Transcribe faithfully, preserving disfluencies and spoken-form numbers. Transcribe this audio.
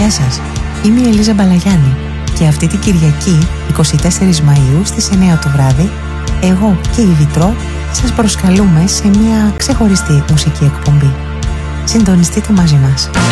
Γεια σας, είμαι η Ελίζα Μπαλαγιάννη και αυτή την Κυριακή εικοστή τέταρτη Μαΐου στις εννιά το βράδυ εγώ και η Βιτρό σας προσκαλούμε σε μια ξεχωριστή μουσική εκπομπή. Συντονιστείτε μαζί μας.